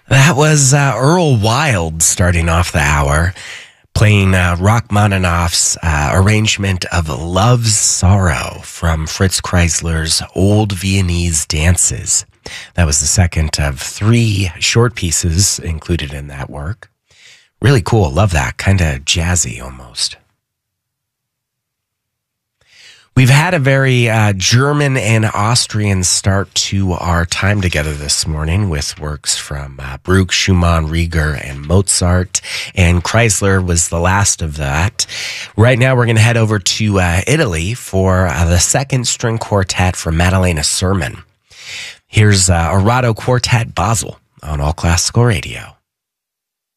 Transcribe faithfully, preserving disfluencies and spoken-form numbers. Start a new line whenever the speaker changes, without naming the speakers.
That was uh, Earl Wild starting off the hour, playing uh, Rachmaninoff's uh, arrangement of Love's Sorrow from Fritz Kreisler's Old Viennese Dances. That was the second of three short pieces included in that work. Really cool. Love that. Kind of jazzy almost. We've had a very uh, German and Austrian start to our time together this morning with works from uh, Bruch, Schumann, Rieger, and Mozart. And Kreisler was the last of that. Right now we're going to head over to uh, Italy for uh, the second string quartet from Maddalena Sermon. Here's uh, Arado Quartet Basel on All Classical Radio.